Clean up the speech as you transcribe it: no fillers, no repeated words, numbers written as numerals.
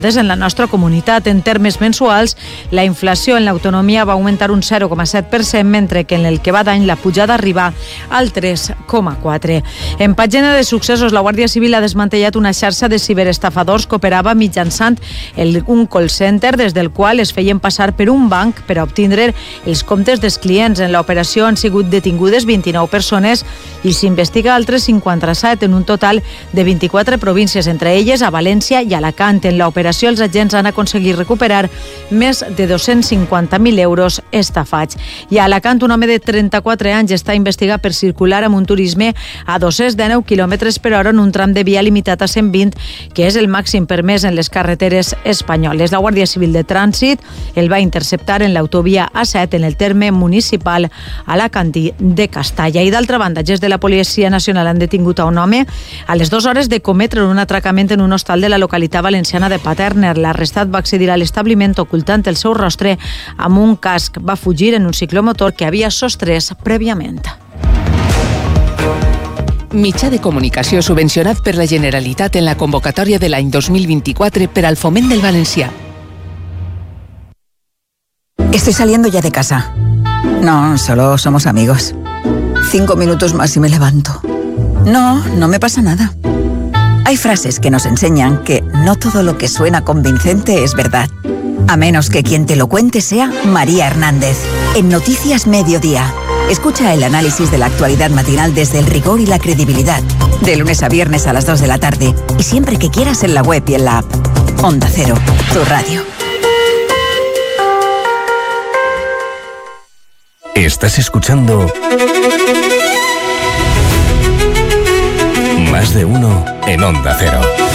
en la nostra comunitat. En termes mensuals, la inflació en l'autonomia va augmentar un 0,7%, mentre que en el que va d'any la pujada arriba al 3,4%. En pàgina de successos, la Guàrdia Civil ha desmantellat una xarxa de ciberestafadors que operava mitjançant un call center des del qual es feien passar per un banc per a obtindre els comptes dels clients. En l'operació han sigut detingudes 29 persones i s'investiga altres 57 en un total de 24 províncies, entre elles a València i Alacant. En l'operació els agents han aconseguit recuperar més de 250.000 euros estafats. I a Alacant, un home de 34 anys està investigat per circular amb un turisme a 219 km per hora en un tram de via limitat a 120, que és el màxim permès en les carreteres espanyoles. La Guàrdia Civil de Trànsit el va interceptar en l'autovia A7 en el terme municipal alacantí de Castalla. I d'altra banda, agents de la Policia Nacional han detingut a un home a les 2 hores de cometre un atracament en un hostal de la localitat valenciana de Paterna. L'arrestat va accedir a l'establiment ocultant el seu rostre amb un casc. Va fugir en un ciclomotor que havia sostrès prèviament. Mitjà de comunicació subvencionat per la Generalitat en la convocatòria de l'any 2024 per al foment del valencià. Estoy saliendo ya de casa. No, solo somos amigos. 5 minutos más y me levanto. No me pasa nada. Hay frases que nos enseñan que no todo lo que suena convincente es verdad. A menos que quien te lo cuente sea María Hernández. En Noticias Mediodía. Escucha el análisis de la actualidad matinal desde el rigor y la credibilidad. De lunes a viernes a las 2 de la tarde. Y siempre que quieras en la web y en la app. Onda Cero, tu radio. Estás escuchando Más de Uno en Onda Cero.